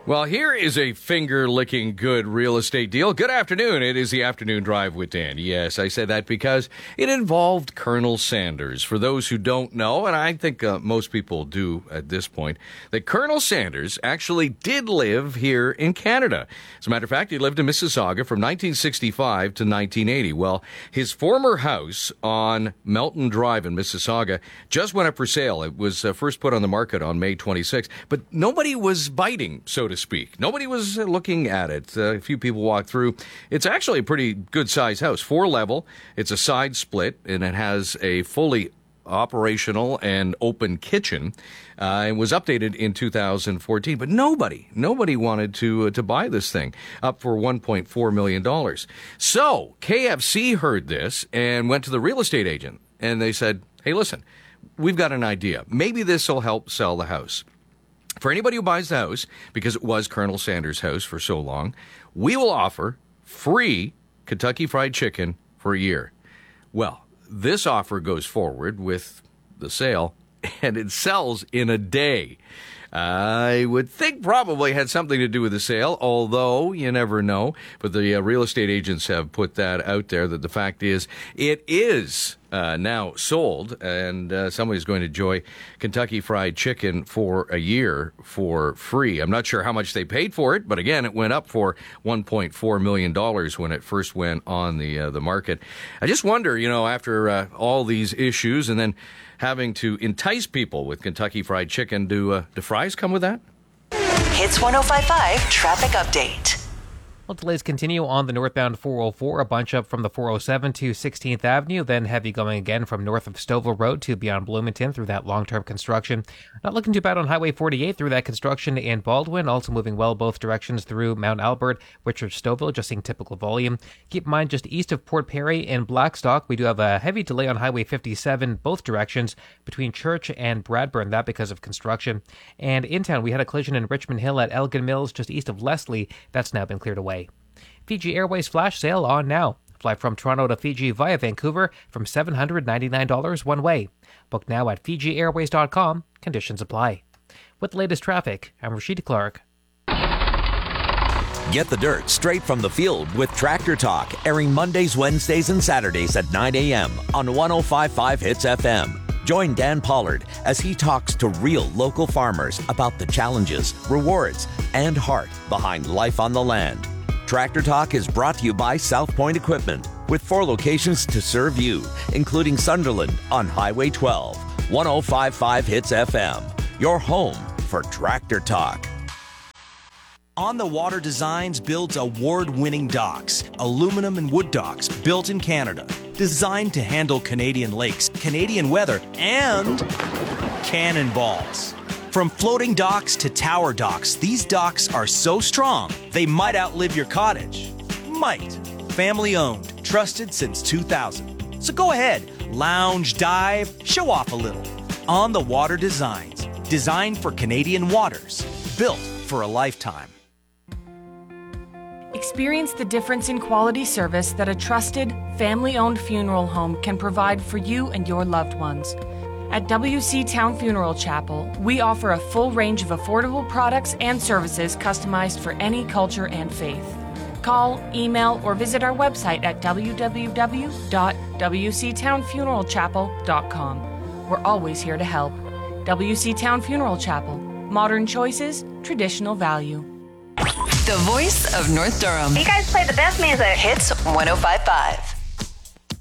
Well, here is a finger-licking good real estate deal. Good afternoon. It is the Afternoon Drive with Dan. Yes, I said that because it involved Colonel Sanders. For those who don't know, and I think most people do at this point, that Colonel Sanders actually did live here in Canada. As a matter of fact, he lived in Mississauga from 1965 to 1980. Well, his former house on Melton Drive in Mississauga just went up for sale. It was first put on the market on May 26th, but nobody was biting, so to speak. Nobody was looking at it. A few people walked through. It's actually a pretty good-sized house, 4-level. It's a side split, and it has a fully operational and open kitchen. It was updated in 2014, but nobody wanted to buy this thing, up for $1.4 million. So KFC heard this and went to the real estate agent, and they said, hey, listen, we've got an idea. Maybe this will help sell the house. For anybody who buys the house, because it was Colonel Sanders' house for so long, we will offer free Kentucky Fried Chicken for a year. Well, this offer goes forward with the sale, and it sells in a day. I would think probably had something to do with the sale, although you never know. But the real estate agents have put that out there, that the fact is it is now sold, and somebody's going to enjoy Kentucky Fried Chicken for a year for free. I'm not sure how much they paid for it, but again, it went up for $1.4 million when it first went on the market. I just wonder, after all these issues and then having to entice people with Kentucky Fried Chicken, do fries come with that? Hits 105.5 Traffic Update. Well, delays continue on the northbound 404, a bunch up from the 407 to 16th Avenue, then heavy going again from north of Stouffville Road to beyond Bloomington through that long-term construction. Not looking too bad on Highway 48 through that construction in Baldwin, also moving well both directions through Mount Albert, Richard Stouffville, just seeing typical volume. Keep in mind, just east of Port Perry and Blackstock, we do have a heavy delay on Highway 57, both directions, between Church and Bradburn, that because of construction. And in town, we had a collision in Richmond Hill at Elgin Mills, just east of Leslie. That's now been cleared away. Fiji Airways flash sale on now. Fly from Toronto to Fiji via Vancouver from $799 one way. Book now at FijiAirways.com. Conditions apply. With the latest traffic, I'm Rashid Clark. Get the dirt straight from the field with Tractor Talk, airing Mondays, Wednesdays, and Saturdays at 9 a.m. on 105.5 Hits FM. Join Dan Pollard as he talks to real local farmers about the challenges, rewards, and heart behind life on the land. Tractor Talk is brought to you by South Point Equipment, with 4 locations to serve you, including Sunderland on Highway 12. 105.5 Hits FM, your home for Tractor Talk. On the Water Designs builds award-winning docks, aluminum and wood docks built in Canada, designed to handle Canadian lakes, Canadian weather, and cannonballs. From floating docks to tower docks, these docks are so strong, they might outlive your cottage. Might. Family owned, trusted since 2000. So go ahead, lounge, dive, show off a little. On the Water Designs, designed for Canadian waters, built for a lifetime. Experience the difference in quality service that a trusted, family-owned funeral home can provide for you and your loved ones. At WC Town Funeral Chapel, we offer a full range of affordable products and services customized for any culture and faith. Call, email, or visit our website at www.wctownfuneralchapel.com. We're always here to help. WC Town Funeral Chapel. Modern choices, traditional value. The voice of North Durham. You guys play the best music. Hits 105.5.